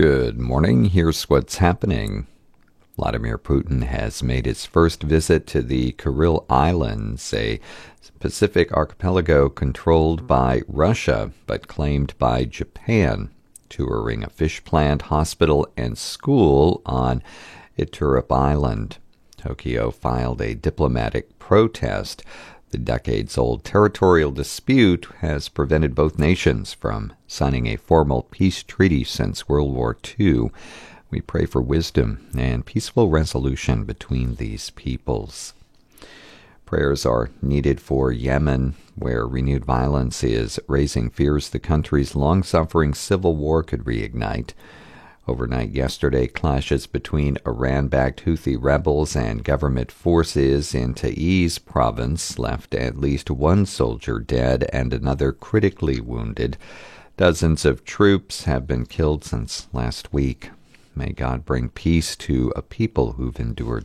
Good morning. Here's what's happening. Vladimir Putin has made his first visit to the Kuril Islands, a Pacific archipelago controlled by Russia but claimed by Japan, touring a fish plant, hospital, and school on Iturup Island. Tokyo filed a diplomatic protest. The decades-old territorial dispute has prevented both nations from signing a formal peace treaty since World War II. We pray for wisdom and peaceful resolution between these peoples. Prayers are needed for Yemen, where renewed violence is raising fears the country's long-suffering civil war could reignite. Overnight yesterday, clashes between Iran-backed Houthi rebels and government forces in Taiz province left at least one soldier dead and another critically wounded. Dozens of troops have been killed since last week. May God bring peace to a people who've endured